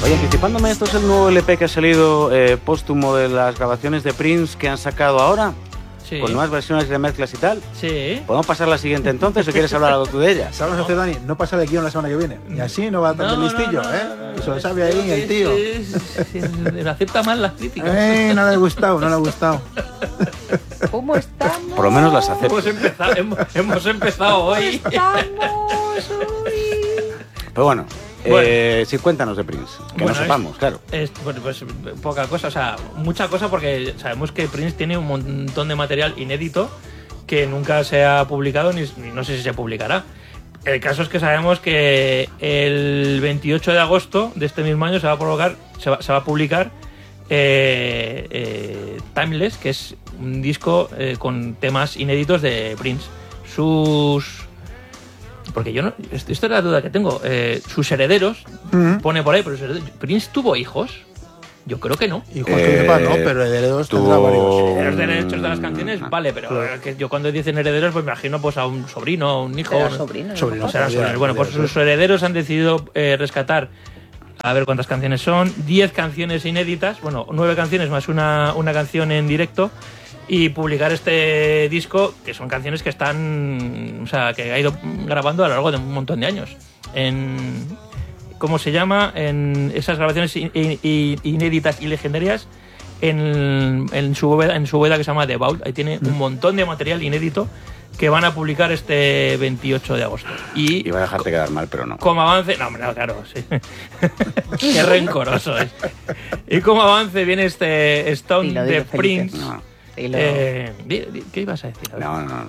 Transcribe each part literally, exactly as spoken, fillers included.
Oye, anticipándome, esto es el nuevo L P que ha salido eh, póstumo de las grabaciones de Prince que han sacado ahora. Sí. Con nuevas versiones de mezclas y tal. Sí. ¿Podemos pasar a la siguiente entonces o quieres hablar algo tú de ella? ¿Sabes lo que hace Dani? No pasa el guión la semana que viene. Y así no va tan no, listillo, no, no, ¿eh? No, no, no, Eso lo sabe ahí el tío. Sí, sí, sí, acepta mal las críticas. Eh, no le ha gustado, no le ha gustado. ¿Cómo estamos? Por lo menos las acepto. Hemos empezado, hemos, hemos empezado hoy. ¿Cómo estamos hoy? Pero bueno. Bueno. Eh, sí, cuéntanos de Prince, que bueno, no sepamos, es, claro. Es, bueno, pues poca cosa, o sea, mucha cosa porque sabemos que Prince tiene un montón de material inédito que nunca se ha publicado ni, ni no sé si se publicará. El caso es que sabemos que el veintiocho de agosto de este mismo año se va a provocar, se va, se va a publicar eh, eh, Timeless, que es un disco eh, con temas inéditos de Prince. Sus... Porque yo no... Esto es la duda que tengo. Eh, sus herederos, uh-huh. pone por ahí, pero herederos, ¿Prince tuvo hijos? Yo creo que no. Hijos eh, que sepa, no, pero herederos tuvo... tendrá varios. Herederos de derechos de las canciones, vale, pero claro. que yo cuando dicen herederos, pues me imagino pues a un sobrino, a un hijo. Sobrino, sobrino, serán sobrinos. Bueno, pues sus herederos han decidido eh, rescatar, a ver cuántas canciones son, diez canciones inéditas, bueno, nueve canciones más una, una canción en directo, y publicar este disco, que son canciones que están, o sea, que ha ido grabando a lo largo de un montón de años. En, ¿cómo se llama? En esas grabaciones in, in, inéditas y legendarias, en, en, su bóveda, en su bóveda que se llama The Vault. Ahí tiene un montón de material inédito que van a publicar este veintiocho de agosto. Y iba a dejarte quedar mal, pero no. Como avance... No, hombre, no, claro, sí. Qué rencoroso es. Y como avance viene este Stone de Prince... No. Lo... Eh, ¿Qué ibas a decir? A no, no, no.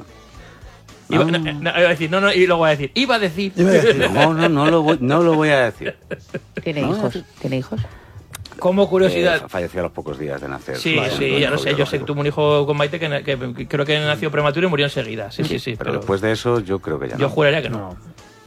Iba, no, no, iba a decir, no, no, y luego voy a decir, iba a decir. Iba a decir. No, no, no lo voy, no lo voy a decir. ¿Tiene ¿No? hijos? ¿Tiene hijos? Como curiosidad. Eh, falleció a los pocos días de nacer. Sí, vale, sí, no, ya no, lo sé. Yo sé que tuvo un hijo con Maite que, que, que creo que nació prematuro y murió enseguida. Sí, sí, sí. Pero, pero después de eso, yo creo que ya no. Yo juraría que no. no.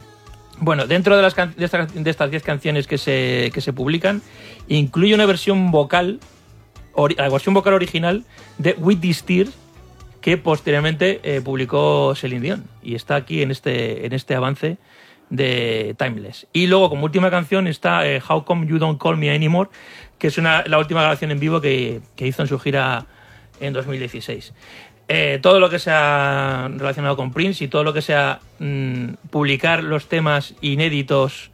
Bueno, dentro de, las can- de, estas, de estas diez canciones que se, que se publican, incluye una versión vocal, ori- la versión vocal original de With These Tears, que posteriormente eh, publicó Celine Dion. Y está aquí en este, en este avance de Timeless. Y luego, como última canción, está eh, How Come You Don't Call Me Anymore, que es una, la última grabación en vivo que, que hizo en su gira en dos mil dieciséis. Eh, todo lo que sea relacionado con Prince y todo lo que sea mmm, publicar los temas inéditos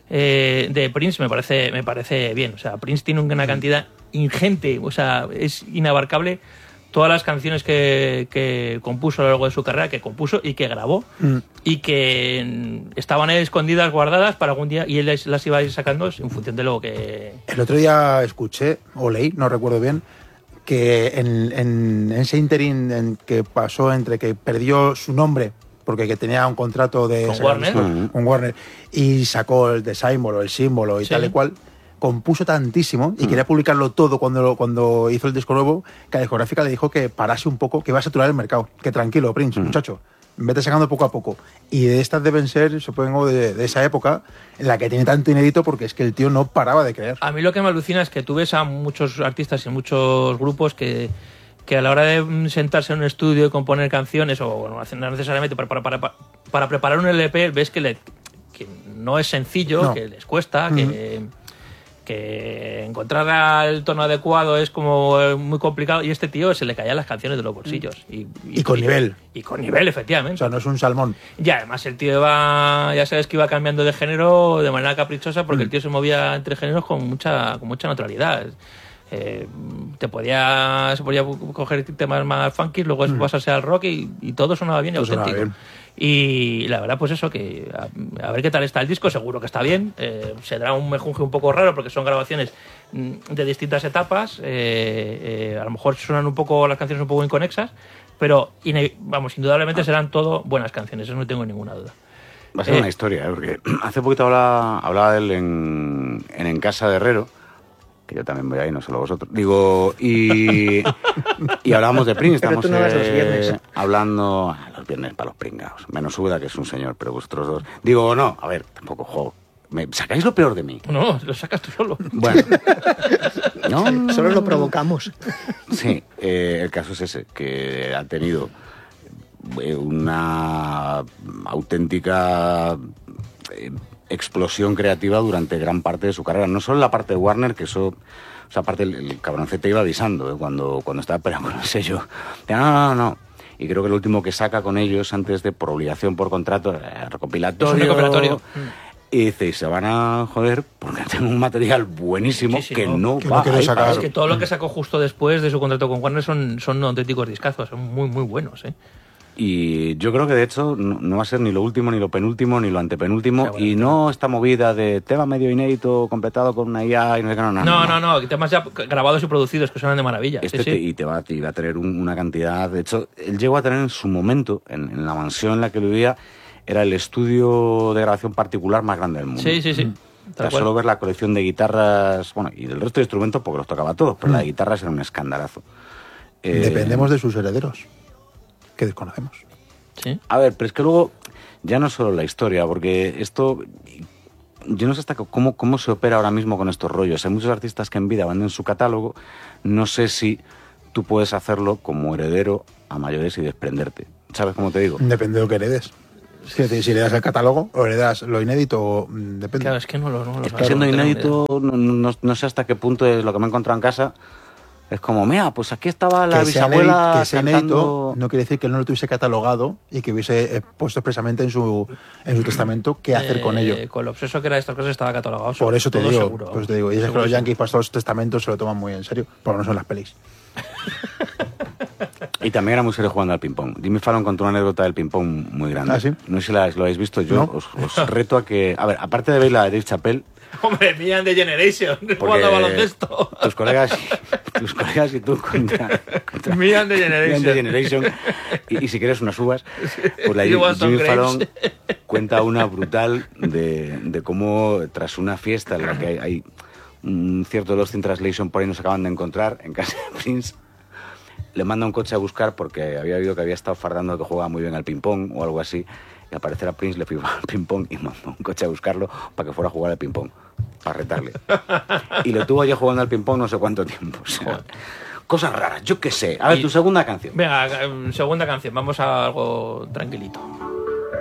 eh, de Prince me parece, me parece bien. O sea, Prince tiene una cantidad ingente, o sea, es inabarcable todas las canciones que, que compuso a lo largo de su carrera, que compuso y que grabó, mm. y que estaban ahí escondidas, guardadas para algún día, y él las iba a ir sacando en función de lo que... El otro día escuché, o leí, no recuerdo bien, que en, en ese interín en que pasó entre que perdió su nombre, porque que tenía un contrato de... ¿Con Warner? Con, con Warner, y sacó el de símbolo, el símbolo y sí. tal y cual... compuso tantísimo y mm. quería publicarlo todo cuando, cuando hizo el disco nuevo, que la discográfica le dijo que parase un poco, que iba a saturar el mercado, que tranquilo, Prince, mm. muchacho, vete sacando poco a poco. Y de estas deben ser, supongo, de, de esa época en la que tiene tanto inédito, porque es que el tío no paraba de creer. A mí lo que me alucina es que tú ves a muchos artistas y muchos grupos que, que a la hora de sentarse en un estudio y componer canciones, o bueno, no necesariamente para, para, para, para preparar un L P, ves que, le, que no es sencillo, no. que les cuesta, mm. que... que encontrar el tono adecuado es como muy complicado, y este tío se le caían las canciones de los bolsillos. Y, y, y con y, nivel. Y con nivel, efectivamente. O sea, no es un salmón. Y además el tío iba, ya sabes que iba cambiando de género de manera caprichosa, porque mm. el tío se movía entre géneros con mucha, con mucha naturalidad. Eh, te podía, se podía coger temas más funky, luego mm. pasarse al rock y, y todo sonaba bien y todo auténtico. Bien. Y la verdad, pues eso, que a, a ver qué tal está el disco, seguro que está bien. Eh, se dará un mejunje un poco raro porque son grabaciones de distintas etapas. Eh, eh, a lo mejor suenan un poco, las canciones un poco inconexas, pero ine- vamos, indudablemente serán todo buenas canciones, eso no tengo ninguna duda. Va a ser eh, una historia, ¿eh? Porque hace poquito hablaba, hablaba de él en, en En Casa de Herrero, que yo también voy ahí, no solo vosotros. Digo, y, y hablábamos de Prince, estamos pero tú no vas los eh, viernes. hablando ah, los viernes para los pringados. Menos Uda, que es un señor, pero vosotros dos. Digo, no, a ver, tampoco juego. Me sacáis lo peor de mí. No, lo sacas tú solo. Bueno. No, solo lo provocamos. Sí, eh, el caso es ese, que ha tenido una auténtica... Eh, explosión creativa durante gran parte de su carrera. No solo la parte de Warner, que eso... O sea, aparte el, el cabroncete iba avisando, ¿eh? cuando, cuando estaba peleando con el sello. Decía, no, no, no, no. Y creo que lo último que saca con ellos, antes de por obligación, por contrato, eh, recopilatorio. Es un recopilatorio. Y dice, y se van a joder porque tengo un material buenísimo Sí, sí, que no, no, que va no quiero ahí sacar. para Es eso. que todo lo que sacó justo después de su contrato con Warner son, son auténticos discazos, son muy, muy buenos, ¿eh? Y yo creo que de hecho no, no va a ser ni lo último, ni lo penúltimo, ni lo antepenúltimo. Seguramente Y no esta movida de tema medio inédito, completado con una I A y no sé qué, no, no. No, no, no, no, temas ya grabados y producidos que suenan de maravilla. Este sí, te- sí. y te va, te va a tener un- una cantidad. De hecho, él llegó a tener en su momento, en, en la mansión en la que vivía, era el estudio de grabación particular más grande del mundo. Sí, sí, sí. O sea, Tal cual. solo ver la colección de guitarras, bueno, y del resto de instrumentos, porque los tocaba todos, pero la de Mm. guitarras era un escandalazo. Eh, Dependemos de sus herederos, que desconocemos. Sí. A ver, pero es que luego, ya no solo la historia, porque esto, yo no sé hasta qué- cómo, cómo se opera ahora mismo con estos rollos. Hay muchos artistas que en vida venden su catálogo, no sé si tú puedes hacerlo como heredero a mayores y desprenderte. ¿Sabes cómo te digo? Depende de lo que heredes. Es decir, si heredas el catálogo o heredas lo inédito, mm, depende. Claro, es que no lo, no lo Es que sabes, siendo no tengo ni inédito, no, no- no sé hasta qué punto es lo que me he encontrado en casa. Es como, mira, pues aquí estaba la que sea, bisabuela inédito, que sea cantando... inédito no quiere decir que él no lo tuviese catalogado y que hubiese eh, puesto expresamente en su, en su testamento qué hacer con Eh, ello. Con lo obseso que era de estas cosas estaba catalogado. Por eso te todo digo, seguro, por eso te digo. Y es que Seguro, los seguro. yankees para estos testamentos se lo toman muy en serio, por lo menos en las pelis. Y también era muy serio jugando al ping-pong. Jimmy Fallon contó una anécdota del ping-pong muy grande. ¿Ah, sí? No sé si la- lo habéis visto. Yo No. os, os reto a que... A ver, aparte de ver la de Dave Chappelle, Hombre, Mian de Generation, porque jugando a baloncesto. tus colegas, tus colegas y tú contra... contra Mian de Mian Generation. de Generation. Y, y si quieres unas uvas, pues la You want some Jimmy grapes? Fallon cuenta una brutal de, de cómo tras una fiesta en la que hay, hay un cierto Lost in Translation por ahí nos acaban de encontrar en casa de Prince, le manda un coche a buscar porque había oído que había estado fardando que jugaba muy bien al ping-pong o algo así. Y al parecer a Prince le flipaba el ping-pong y mandó un coche a buscarlo para que fuera a jugar al ping-pong, para retarle. Y lo tuvo allí jugando al ping-pong no sé cuánto tiempo. O sea, cosas raras, yo qué sé. A ver, Y- tu segunda canción. Venga, eh, segunda canción, vamos a algo tranquilito.